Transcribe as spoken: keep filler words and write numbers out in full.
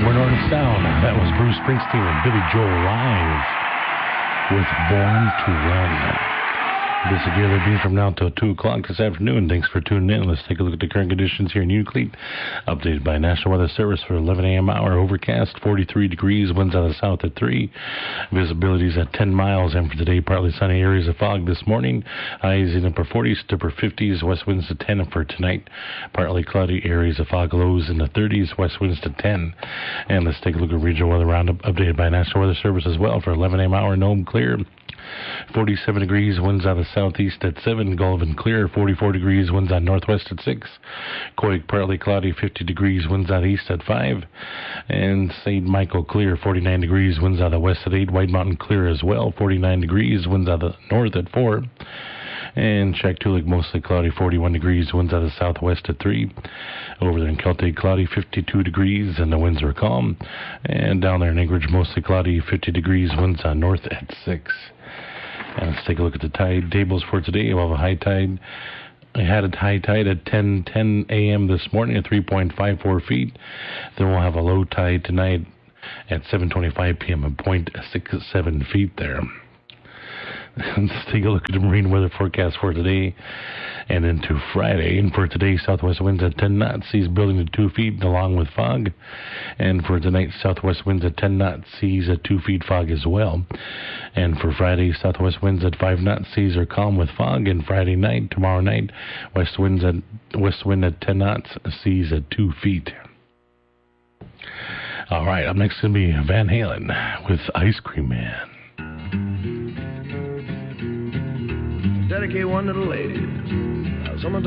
We're north and south. That was Bruce Springsteen and Billy Joel live with Born to Run. This is Gaylord B from now until two o'clock this afternoon. Thanks for tuning in. Let's take a look at the current conditions here in Euclid. Updated by National Weather Service for eleven a.m. hour. Overcast, forty-three degrees. Winds out of the south at three. Visibility is at ten miles. And for today, partly sunny areas of fog this morning. Highs in upper forties to upper fifties. West winds to ten. And for tonight, partly cloudy areas of fog. Lows in the thirties. West winds to ten. And let's take a look at regional weather roundup. Updated by National Weather Service as well for eleven a.m. hour. Nome clear. forty-seven degrees, winds out of southeast at seven. Goulven clear, forty-four degrees, winds out northwest at six. Coig partly cloudy, fifty degrees, winds out east at five. And Saint Michael clear, forty-nine degrees, winds out of west at eight. White Mountain clear as well, forty-nine degrees, winds out of north at four. And Shaktoolik mostly cloudy, forty-one degrees, winds out of southwest at three. Over there in Keltay, cloudy, fifty-two degrees, and the winds are calm. And down there in Anchorage, mostly cloudy, fifty degrees, winds out north at six. And let's take a look at the tide tables for today. We'll have a high tide. I had a high tide at ten ten a.m. this morning at three point five four feet. Then we'll have a low tide tonight at seven twenty-five p.m. at zero point six seven feet there. Let's take a look at the marine weather forecast for today and into Friday. And for today, southwest winds at ten knots, seas building to two feet along with fog. And for tonight, southwest winds at ten knots, seas at two feet, fog as well. And for Friday, southwest winds at five knots, seas are calm with fog. And Friday night, tomorrow night, west winds at west wind at ten knots, seas at two feet. All right, up next is going to be Van Halen with Ice Cream Man. Dedicate one to the ladies.